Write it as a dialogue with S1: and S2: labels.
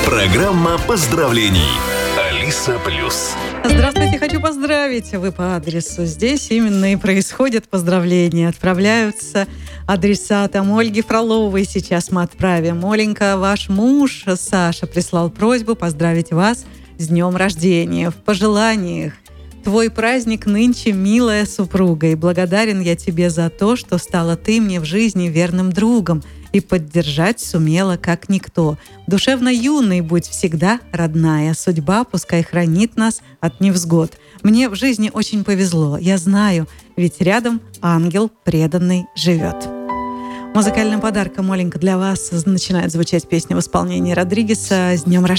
S1: Программа поздравлений. Алиса Плюс.
S2: Здравствуйте, хочу поздравить. Вы по адресу. Здесь именно и происходят поздравления. Отправляются адресатам Ольги Фроловой. Сейчас мы отправим. Оленька, ваш муж Саша прислал просьбу поздравить вас с днем рождения. В пожеланиях: твой праздник нынче, милая супруга, и благодарен я тебе за то, что стала ты мне в жизни верным другом и поддержать сумела, как никто. Душевно юной будь всегда, родная. Судьба пускай хранит нас от невзгод. Мне в жизни очень повезло, я знаю, ведь рядом ангел преданный живет. Музыкальным подарком, Оленька, для вас начинает звучать песня в исполнении Родригеса «С днем рождения».